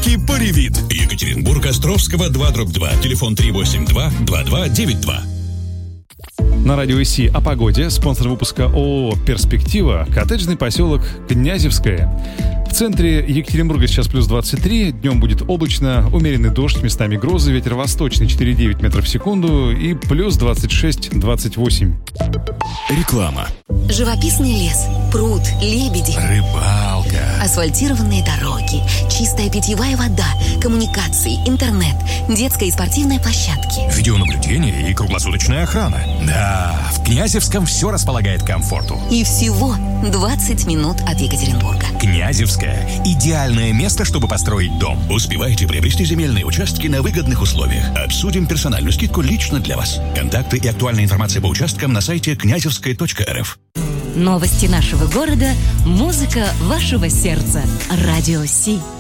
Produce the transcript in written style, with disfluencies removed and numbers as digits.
Марки «Поревит». Екатеринбург, Островского, 2/2. Телефон 382-2292. На радио ИСИ о погоде. Спонсор выпуска ООО «Перспектива». Коттеджный поселок Князевское. В центре Екатеринбурга сейчас плюс 23. Днем будет облачно, умеренный дождь, местами грозы, ветер восточный 4,9 метров в секунду и плюс 26-28. Реклама. Живописный лес, пруд, лебеди, Рыбалка. асфальтированные дороги, чистая питьевая вода, коммуникации, интернет, детская и спортивная площадки. Видеонаблюдение и круглосуточная охрана. Да, в Князевском все располагает к комфорту. И всего 20 минут от Екатеринбурга. Князевское – идеальное место, чтобы построить дом. Успевайте приобрести земельные участки на выгодных условиях. Обсудим персональную скидку лично для вас. Контакты и актуальная информация по участкам на сайте князевская.рф. Новости нашего города, музыка вашего сердца. Радио Си.